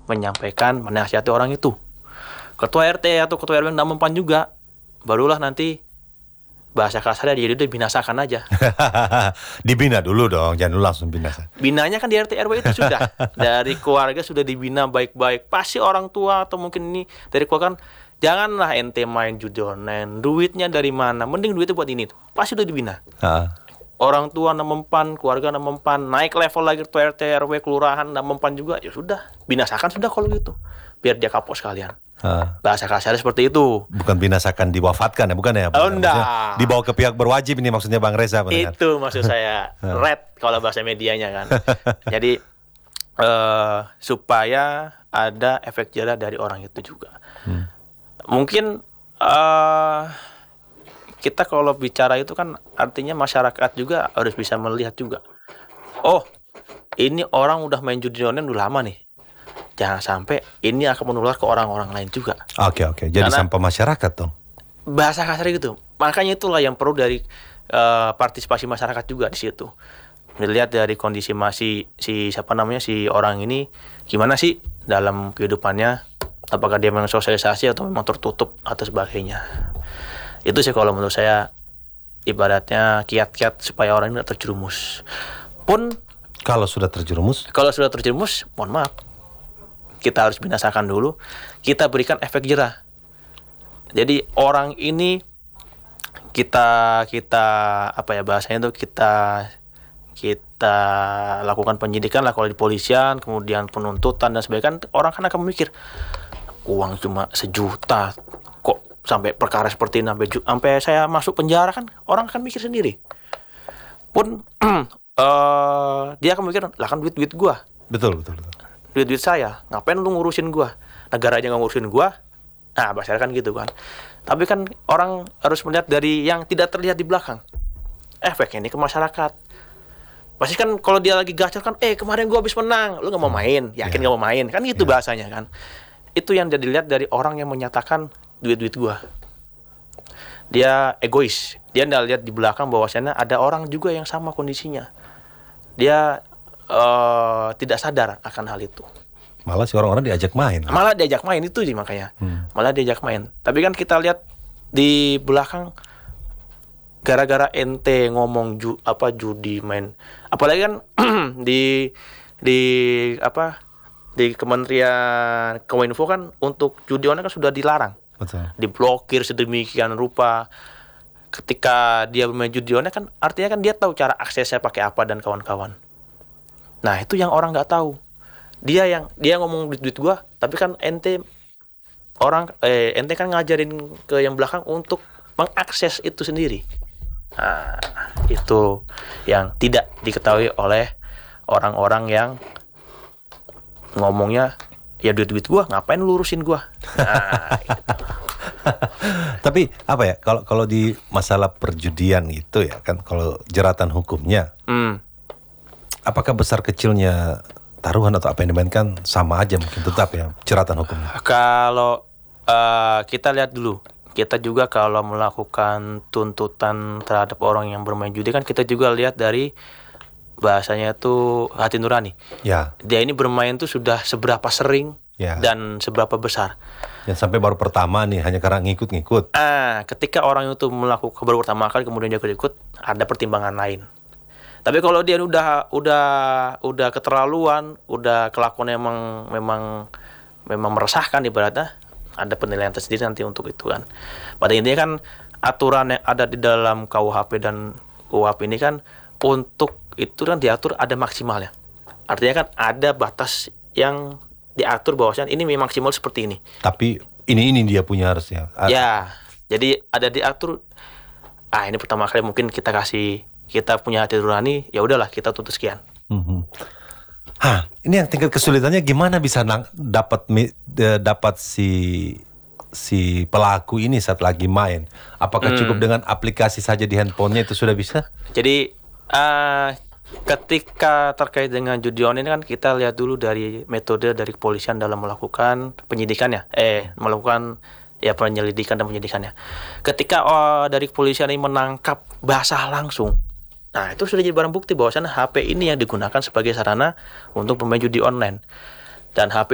menyampaikan, menasihati orang itu. Ketua RT atau ketua RW yang mempan juga, barulah nanti bahasa kasarnya jadi udah binasakan aja. Dibina dulu dong, jangan langsung binasa. Binanya kan di RT RW itu sudah dari keluarga sudah dibina baik-baik. Pasti orang tua atau mungkin ini dari keluarga kan, janganlah ente main judi online. Duitnya dari mana? Mending duitnya buat ini tuh. Pasti udah dibina. Orang tua mempan, keluarga mempan, naik level lagi ketua RT RW kelurahan mempan juga. Ya sudah, binasakan sudah kalau gitu. Biar dia kapok sekalian. Bahasa kasarnya seperti itu. Bukan binasakan diwafatkan ya, bukan ya? Oh enggak. Dibawa ke pihak berwajib ini maksudnya Bang Reza. Benar? Itu maksud saya. Red kalau bahasa medianya kan. Jadi supaya ada efek jerah dari orang itu juga. Mungkin kita kalau bicara itu kan artinya masyarakat juga harus bisa melihat juga. Oh, ini orang udah main judi online udah lama nih. Jangan sampai ini akan menular ke orang-orang lain juga. Oke. Jadi Karena sampah masyarakat dong. Bahasa kasar gitu. Makanya itulah yang perlu dari partisipasi masyarakat juga di situ. Melihat dari kondisi si orang ini gimana sih dalam kehidupannya, apakah dia memang sosialisasi atau memang tertutup atau sebagainya. Itu sih kalau menurut saya ibaratnya kiat-kiat supaya orang ini tidak terjerumus. Kalau sudah terjerumus, mohon maaf, kita harus binasakan dulu, kita berikan efek jerah. Jadi orang ini kita apa ya bahasanya itu kita lakukan penyidikan lah kalau di polisian, kemudian penuntutan dan sebagainya. Orang kan akan memikir uang cuma 1 juta kok sampai perkara seperti ini sampai saya masuk penjara, kan orang akan mikir sendiri. Dia akan mikir lah kan duit gua. Betul. Duit saya, ngapain lu ngurusin gua? Negara aja nggak ngurusin gua. Nah, bahasa kan gitu kan. Tapi kan orang harus melihat dari yang tidak terlihat di belakang. Efeknya ini ke masyarakat. Pasti kan kalau dia lagi gacor kan, kemarin gua habis menang, lu nggak mau main, yakin nggak mau main, kan gitu bahasanya kan. Itu yang dia dilihat dari orang yang menyatakan duit gua. Dia egois. Dia nggak lihat di belakang bahwasanya ada orang juga yang sama kondisinya. Dia tidak sadar akan hal itu. Malah si orang-orang diajak main. Malah diajak main itu sih makanya. Malah diajak main. Tapi kan kita lihat di belakang gara-gara ente ngomong judi main. Apalagi kan di Kementerian Kominfo kan untuk judi online kan sudah dilarang. Betul. Diblokir sedemikian rupa. Ketika dia bermain judi online kan artinya kan dia tahu cara aksesnya pakai apa dan kawan-kawan. Nah, itu yang orang nggak tahu. Dia ngomong duit gua, tapi kan ente kan ngajarin ke yang belakang untuk mengakses itu sendiri. Nah, itu yang tidak diketahui oleh orang-orang yang ngomongnya ya duit gua, ngapain lu urusin gua. Nah, gitu. Tapi apa ya, kalau di masalah perjudian itu ya kan, kalau jeratan hukumnya, apakah besar kecilnya taruhan atau apa yang dimainkan sama aja mungkin tetap ya jeratan hukumnya? Kalau kita lihat dulu, kita juga kalau melakukan tuntutan terhadap orang yang bermain judi kan kita juga lihat dari bahasanya itu hati nurani. Ya. Dia ini bermain tuh sudah seberapa sering dan seberapa besar. Ya sampai baru pertama nih hanya karena ngikut-ngikut. Ketika orang itu melakukan baru pertama kali kemudian dia ikut, ada pertimbangan lain. Tapi kalau dia udah keterlaluan, udah kelakuannya memang meresahkan ibaratnya, ada penilaian tersendiri nanti untuk itu kan. Pada intinya kan aturan yang ada di dalam KUHP dan KUHP ini kan untuk itu kan diatur ada maksimalnya. Artinya kan ada batas yang diatur bahwasanya ini maksimal seperti ini. Tapi ini dia punya harusnya. Ya, jadi ada diatur. Ini pertama kali mungkin kita punya hati nurani, ya udahlah kita tuntut sekian. Ini yang tingkat kesulitannya gimana bisa dapat si pelaku ini saat lagi main? Apakah cukup dengan aplikasi saja di handphonenya itu sudah bisa? Jadi ketika terkait dengan judi online kan kita lihat dulu dari metode dari kepolisian dalam melakukan penyidikannya, melakukan penyelidikan dan penyidikannya. Ketika dari kepolisian ini menangkap basah langsung, nah itu sudah jadi barang bukti bahwasannya HP ini yang digunakan sebagai sarana untuk bermain judi online. Dan HP